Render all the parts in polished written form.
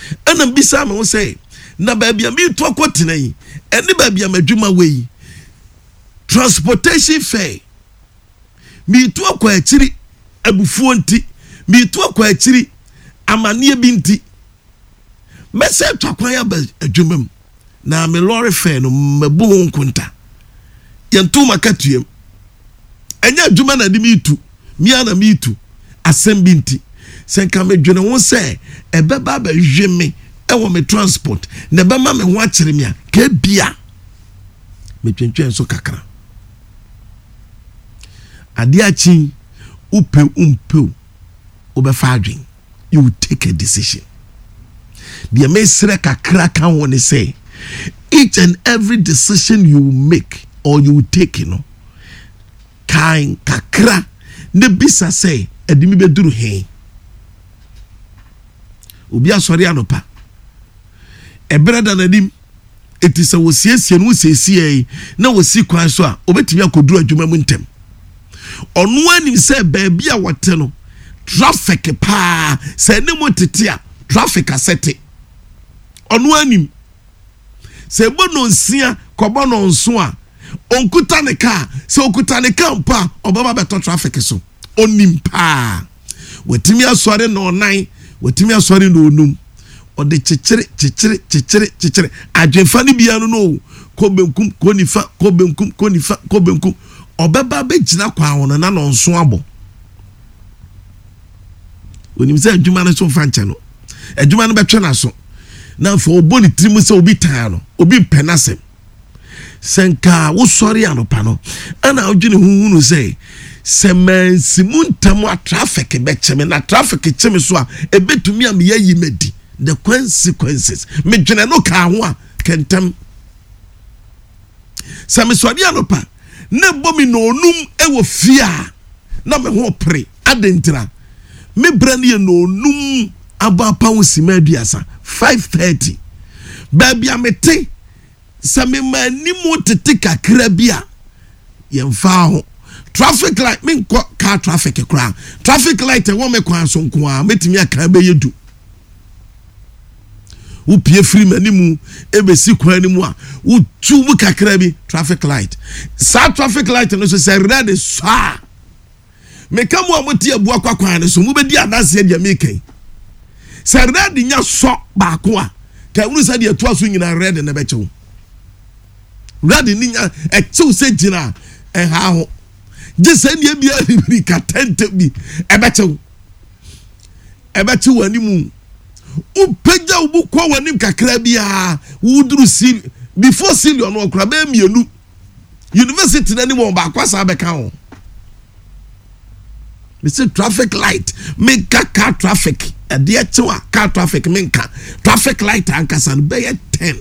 ana bisa me wo say na ba bia me to akotena yi ene ba bia madwuma we transportation fare me to akwa akiri abufuo nti me to akwa akiri amane bi nti mese to akwa ya ba adwuma na me lorry fare no mabu nkunta yentu makatuem enya adwuma na de me tu mi ana me tu asem bi nti senka me dwene wo se ebeba ba hweme ewo me transport na be ma me ho akire me a ka bia me twentwen so kakra ade achi upe obefa adwen you will take a decision the mesre kakra kan won say each and every decision you make or you take, you know, kain kakra ne bisa say edimi beduru he obi asori anopa ebrada nadim etisa wosiesie no wosiesie na wosi kwan so a obetimi akoduru adwuma mu ntem onu anim say baabi a wote no traffic pa say ne motete a traffic asete onu anim say bono nsia kobono nso a onkuta ne car say okuta ne car pa obaba beto traffic so onim pa wetimi asori no nan wetimi asori no onum ode chichire adwenfa ne bia no kobenkum konifa kobenkum obeba begina kwa won na no nso abo onim se adwuma no so fanche no adwuma no betwe na so na fo oboni trimu se obi tan no obi penasem senka wo sori anopa no ana odwene huhunu se semensimuntamu a traffic becheme na traffic cheme so a ebetumi am yayi medi the consequences me dwene no ka ho a kentem same sori anopa ne bomi no onum ewo fia na me ho pre adentira me brane ye no onum aba pa wo sima aduasa 5:30 baby amete same manimu tete kakra bia yemfa ho traffic light me car traffic kra traffic light e wo me kwan so nko a metimi aka be yedu wo pie free manimu ebesi kwan animu a wo tu mu kakra bi traffic light sa traffic light no so say red sa me kamu amoti abu akwan so mu be di adase dia me kan say red nya so ba ko a ka wuru sa dia to aso nyina red na be chew red ni nya e chew se gina e ha ho jese nie bia bibiri katente bi ebechew animu upeja ubukwa wanim kakra bia wuduru sil before silio no okra be mienu university na ni mo ba kwasa be kan ho me say traffic light me car traffic ade echewa car traffic menka traffic light ankasa no be 10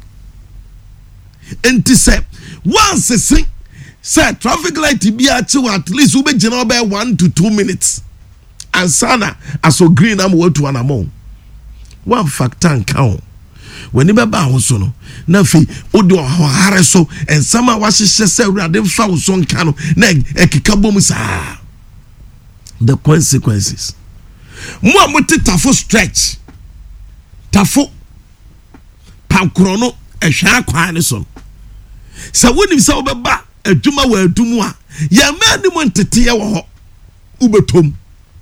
enti say once say traffic light bia chewa at least we be gina be 1 to 2 minutes and sana aso green am what to anamo one factor count when you baba ho so no na fi odi ohare so and sama wahihye se urade fa wo so nka no na ekika bom sa the consequences mo amote tafo stretch tafo pankro no ehwa akwa ne so sa wonim sa obeba aduma wa adumu a ya mani mo ntete ye wo ho ubetom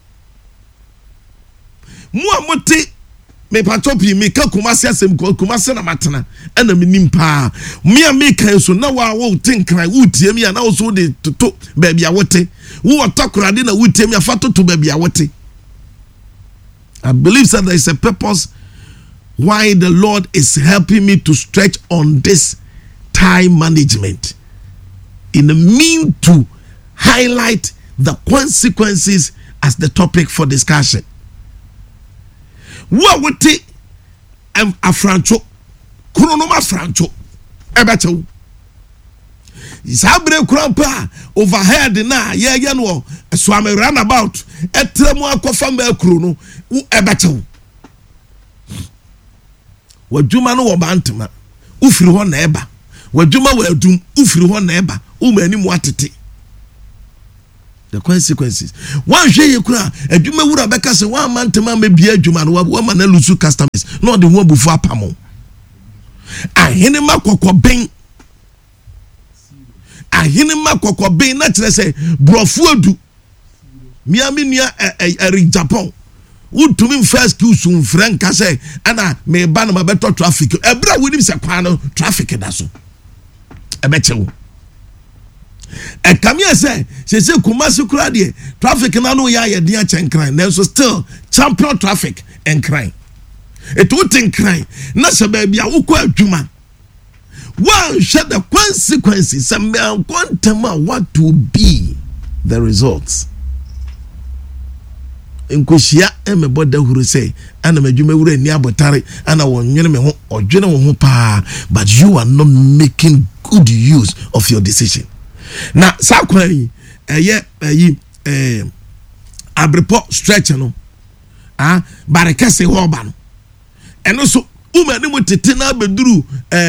mo amote me patopi me ka kumase asem kumase na matena ana me nimpa me a me kan so na wa wo tinkran wo tie me na wo so de toto baby a wote wo otakorade na wo tie me afa toto baby a wote. I believe that there is a purpose why the Lord is helping me to stretch on this time management in the mean to highlight the consequences as the topic for discussion. What would take a franco chronoma franco ebeto is habre krampa overhead na ye no so am run about etremu akofa ma akro no ebeto wadwuma no wo bantema ufiri ho na eba wadwuma wadum ufiri ho na eba umani mu atete The consequences. One share you cry, a juma would have become 1 month to man may be a juma, 1 man lose customers, not the one before Pamo. I hear him up bang. I hear him up bang, naturally say, Brofudu. Miaminia a Japan. Would to me first kill soon, Frank say, Anna may ban my better traffic. A bra with him, Sapano, traffic, that's all. I bet you. E kamia say Kumasi kura de traffic na no ya ye dia chen crime na so still champion traffic and crime it would think crime na se ba bia wo kwa adwuma one share the consequences some quantum what to be the results enkohia me boda huru say ana madwuma wura ni abotare ana wonwene me ho odwene wo ho pa but you are not making good use of your decision. Na sakwan abrepo stretch no barekese ho ba no eno so umani mutete na beduru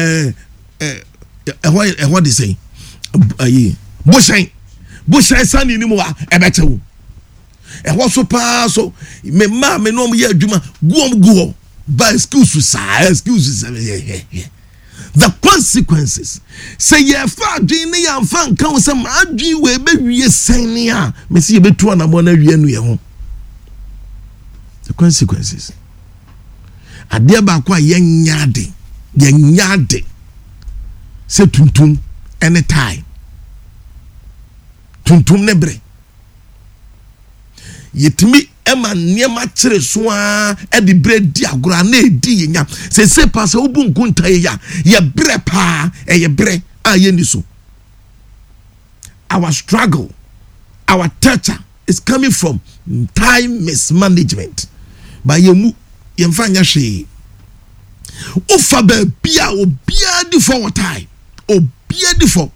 ehwo de say boshan sani ni mo wa ebeche wo ehwo so pa so me ma me no ye adwuma guo ba excuse the consequences say ye fa adwin ne ya fa nka wo se ma adwin we be wie sen ne a me se ye betu anamo na wie anu ye ho the consequences ade ba kwa ye nyade se tuntum anytime tuntum ne bre yetimi ema niema kire so a e di bre di agora na edi yenya se pass obu nkunta ye bre pa ye bre a ye ni so. Our struggle, our torture is coming from time mismanagement by yemu yemfanya hwe ofa ba bia obia di for time obia di for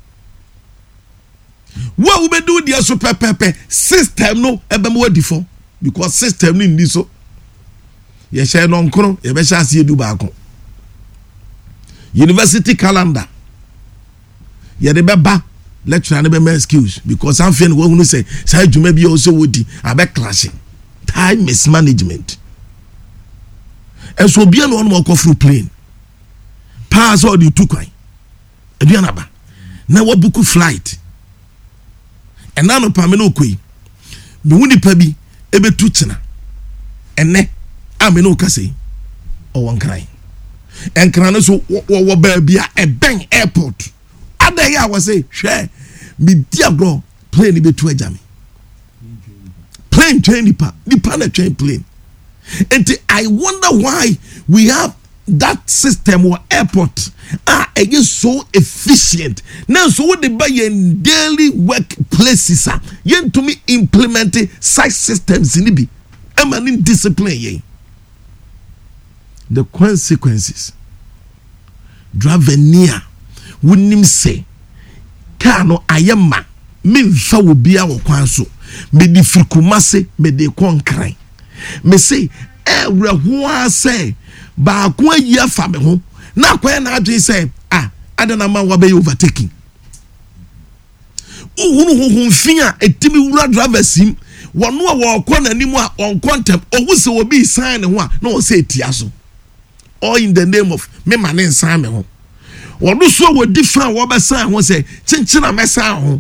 what we do the so pepe system no ebe mo di for because system ni ndi so ye share no nkro ye be sha ase edu ba ko university calendar ye de beba lecturer ne be my excuse because am fe no wo say say adwuma bi o so wodi abe clashing time mismanagement and so bia no mo ko through plane pass all the two kwan aduana ba na wo book flight and now no pame no koi me woni pa bi ebetu chena enne ame no kase o wan kran enkran no so wo ba bia e ben airport ada ya was say hwe me dia bro plane betu ajame plane train nipa na train plane and I wonder why we have that system or airport it is so efficient now so what they buy in daily workplaces yen to me implement such systems in be emanin discipline yen the consequences drive near wouldn't say car no ayema me mfa wo bia wo kwan so me di frikumase me de konkran me say ho say ba ko ayi afa me ho na kwa na adwe say adana ma wa be overtaking uhunu fin etimi wura driver sim wono a wo ko na nimu a on contem ohu se obi sign ho a na o say tia so all in the name of me man sign me ho wono so wo different wo be sign ho say chinchina me sign ho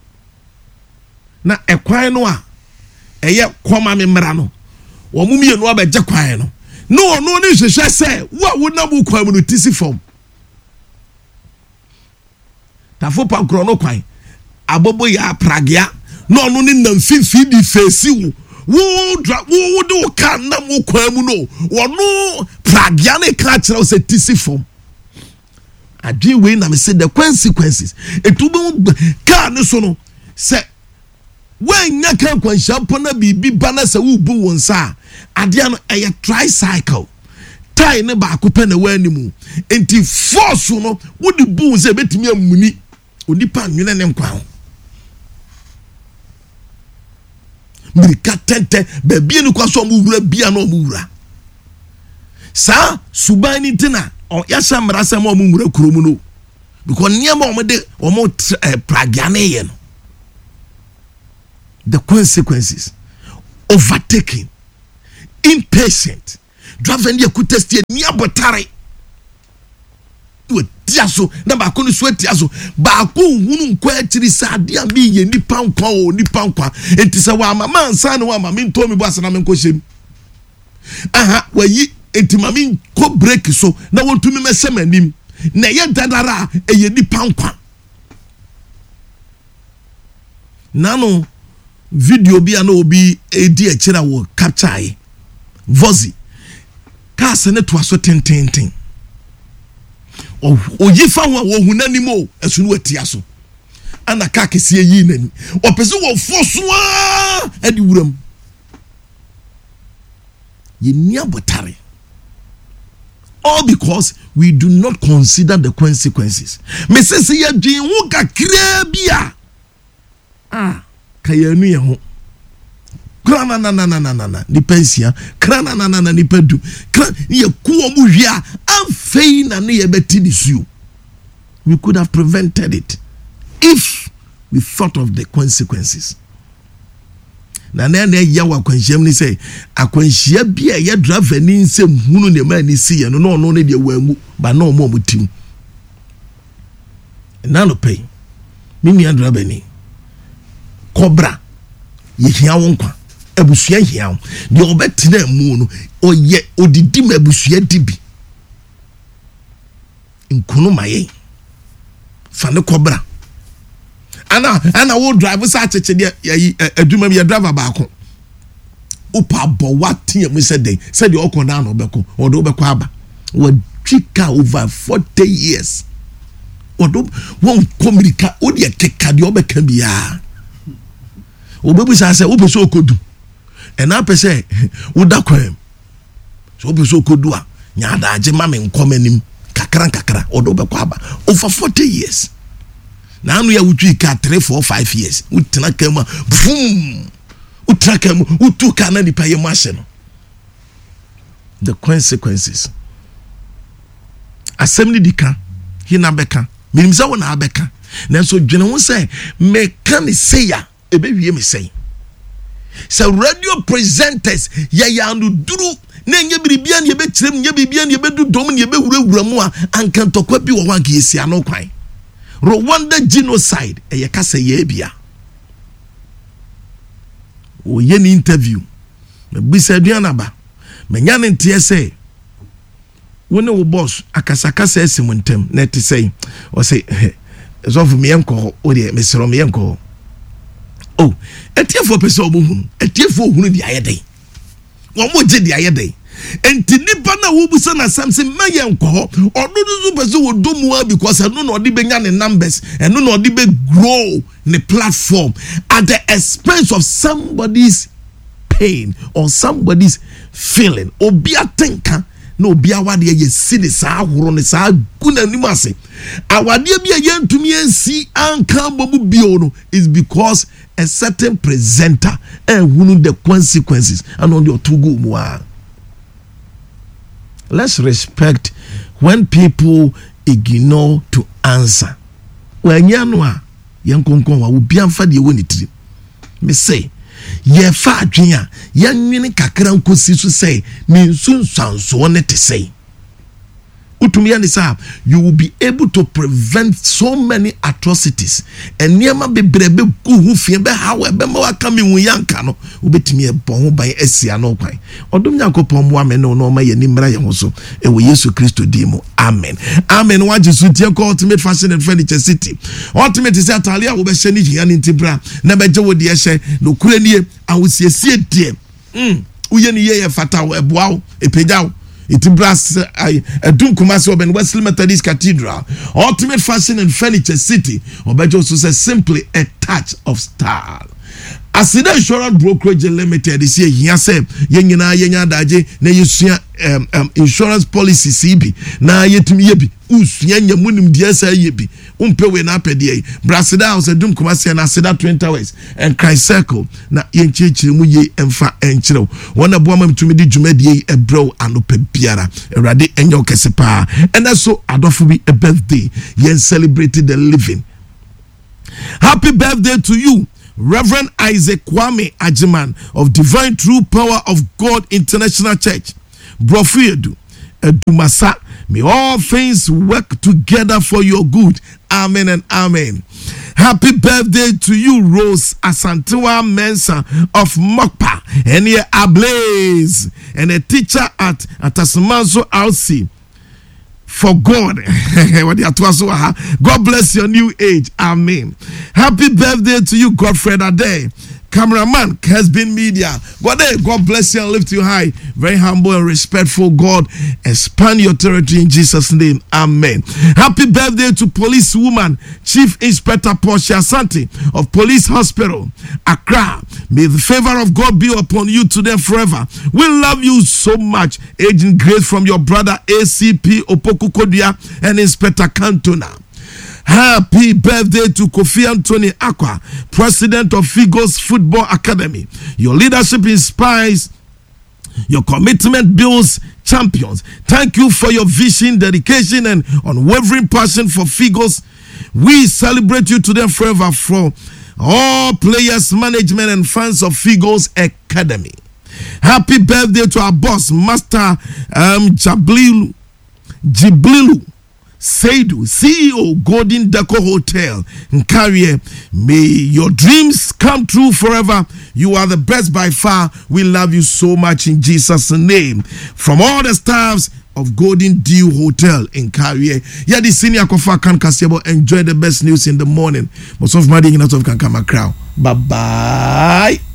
na ekwan no a eye koma me mra no wo mumie no abeje kwan no no ni hwehwe say wo na bu kwan mu no tisi form tafo pa kro no kwan abobo ya pragia no ni nam fifi di fesi wo do ka na mu kwan mu no wo pragia na ka kire say tisi form adwe we na me say the consequences etubu ka ne so no say when nya kan kwanshampo na bibi bana se wo bu won sa ade no eye tricycle tie ne ba akopɛ na wanimu enti force no wo de bu se betimi amuni onipa nwene ne nkwa mirika tente ba bia ni kwaso mo wura bia na mo wura sa subani tina o ya shamra se mo wura kuromu no because niam o mo de o mo pragiane ye no the consequences. Overtaking, impatient, driving your kutesti near botare. Tiaso na ba ko no so tiaso ba ko hunu kwa chiri sade am ye nipa nkwa enti se wa mama ansa ne wa mama nto mi bo asana me nko shem aha wayi enti mama ko break so na wontumi mese manim na ye dadara ye nipa nkwa nano video bi ana obi edi a kira wo capture vozi ka se ne to aso tententen o yifa ho wo hunanimo esunu watia so ana ka kese yi nani o pese wo foso a adi wuram ye nia botare all because we do not consider the consequences me se ya dwen ho kakra bia kayanu ye ho krana na ni pensia krana na ni pedu kran ye kuo mu hwia amfei na ne ye beti disu. We could have prevented it if we thought of the consequences. Na ya wa kwanhia ni say akwanhia bia ye driver ni nsem hunu ne ma ni si ye no ne de wamu ba no mo mutim na no pay mimi driver ni cobra ye hia wonkwa abusua hia de obetina mu no oye odidi ma abusua dibi nkunu maye fane cobra ana wo drive sa cheche de aduma me driver ba ko upa bo watia mu se den se de okona na obeko odo obeko aba wa twika over 40 years odo won komirika odi akeka de obeka bia obebu sa se opeso okodu ena pese woda kwam so opeso okodu a nya da age ma me nkomanim kakra odo obeko aba over 40 years na anu ya wutwi ka 3 4 5 years utena kama boom utraka mu utuka na nipa ye mashe no. The consequences assembly dika hina beka minimza wona abeka nanso dwene ho say me kan say ya ebewie me say so radio presenters ya anu duru na nye biribia ne be kirem nye biribia ne be dudom ne be wurawura mu a ankantokwa bi wo wanka yesi ano kwan Rwanda genocide eye kasa ye bia o ye ni interview me bisa aduana ba me nya ne ntie say wona wo boss akasakasa esimuntem na te say o say ezofu me enko o de me sero me enko oh etiefo pese obuhunu etiefo ohunu di ayedai wo mo je di ayedai enti nipa na wo busa na samse maye enko odudu pese wo domu because eno no de benya ne numbers eno no de be grow ne platform at the expense of somebody's pain or somebody's feeling obi atenka na obi awade ye si ne saa horo ne saa guna nimase awade bia ye ntumi ensi anka bobu bio no is because a certain presenter hunu the consequences and on your to go more. Let's respect when people ignore to answer. When yanwa yankonkon wa obi amfa de woni tiri me say ye fa adwen a yanwene kakra nkosi so say me nsunsanso ne te say utumi ani sa you will be able to prevent so many atrocities and niema bebrebe ku hu fie be hawe be ma waka me hu yanka no obetimi e bon ho ban asia no kwan odom yakopon mo amen no ma ye ni mra ye ho so e wo Yesu Kristo di mu amen amen wa jesu tie ko Ultimate Fashion and Furniture City ultimate is atalia wo be hye ni hia ni ntibra na be je wo de hye no kura nie awosiesie die uye ni ye fata wo eboawo epejawo Itibras Adum Kumasi Oben Wesley Methodist Cathedral. Ultimate Fashion and Furniture City. Obejo also says simply a touch of style. Asida Insurance Brokerage Limited is here. He said, "Yenya daje na yusua insurance policy CB na yetumi yebi usua nyamunim dia sa yebi umpewe na apede Brasida House Adum Kumasi na Asida Twin Towers and Christ Circle na yenchichiri mu ye emfa enchiro wona boama mtumi di dwumadi ebro anope biara erade enyo kesepa and so adofo bi a birthday yen celebrated the living. Happy birthday to you Reverend Isaac Kwame Ajiman of Divine True Power of God International Church, Brofiedu, Edumasa. May all things work together for your good. Amen and amen. Happy birthday to you, Rose Asantewa Mensa of Mokpa, and here Ablaze, and a teacher at Tasmanso RC. For God. God bless your new age. Amen. Happy birthday to you, Godfred Ade. Cameraman has been media. God bless you and lift you high. Very humble and respectful. God, expand your territory in Jesus' name. Amen. Happy birthday to policewoman Chief Inspector Portia Asante of Police Hospital, Accra. May the favor of God be upon you today forever. We love you so much. Aging grace from your brother ACP Opoku Kodia and Inspector Cantona. Happy birthday to Kofi Anthony Aqua, President of Figos Football Academy. Your leadership inspires, your commitment builds champions. Thank you for your vision, dedication, and unwavering passion for Figos. We celebrate you today forever from all players, management, and fans of Figos Academy. Happy birthday to our boss, Master Jiblilu Seidu, CEO Golden Deco Hotel in Carrier. May your dreams come true forever. You are the best by far. We love you so much in Jesus' name. From all the staffs of Golden Dew Hotel in Carrier. Yeah, the senior Kofa Kan Kasebo. Enjoy the best news in the morning. Most of my day in out of Kankama crowd. Bye bye.